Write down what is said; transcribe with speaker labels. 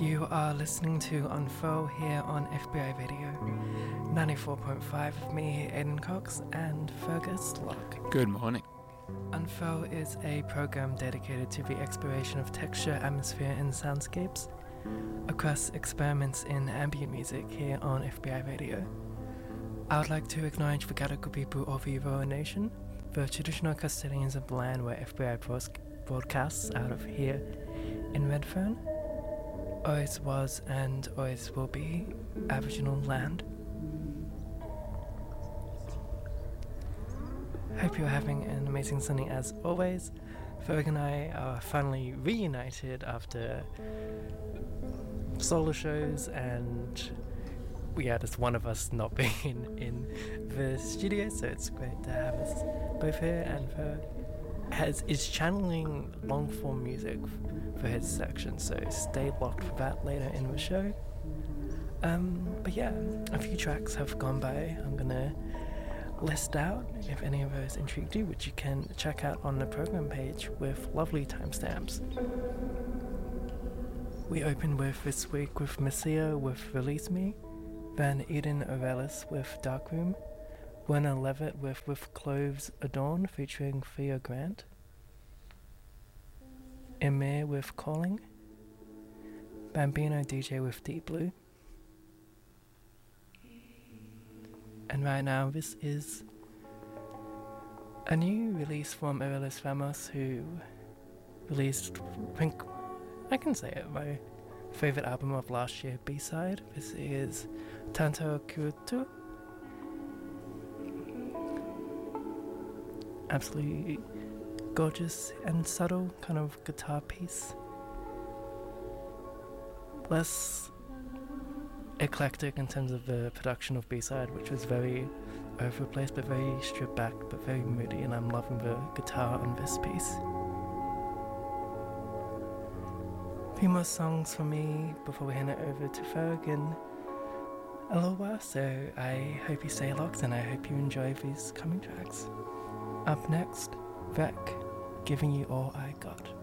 Speaker 1: You are listening to Unfurl here on FBI Radio 94.5 with me, Aiden Cox, and Fergus Locke.
Speaker 2: Good morning.
Speaker 1: Unfurl is a program dedicated to the exploration of texture, atmosphere, and soundscapes across experiments in ambient music here on FBI Radio. I would like to acknowledge the Gadigal people of the Eora Nation, the traditional custodians of the land where FBI broadcasts out of here in Redfern. Always was and always will be Aboriginal land. Hope you're having an amazing Sunday as always. Ferg and I are finally reunited after solo shows and just one of us not being in the studio, so it's great to have us both here. And Ferg is channeling long form music for his section, so stay locked for that later in the show. But yeah, a few tracks have gone by. I'm gonna list out if any of those intrigued you, which you can check out on the program page with lovely timestamps. We open with this week with Messiah with Release Me, then Eden Orelis with Darkroom, Werner Levitt with Cloves Adorn featuring Theo Grant, Emir with Calling, Bambino DJ with Deep Blue. And right now this is a new release from Aurelis Ramos, who released, I can say it, my favourite album of last year, B-side. This is Tanto Kurutu. Absolutely gorgeous and subtle kind of guitar piece. Less eclectic in terms of the production of B-side, which was very over the place but very stripped back but very moody, and I'm loving the guitar on this piece. A few more songs for me before we hand it over to Ferg in a little while, so I hope you stay locked and I hope you enjoy these coming tracks. Up next, Vec, Giving You All I Got.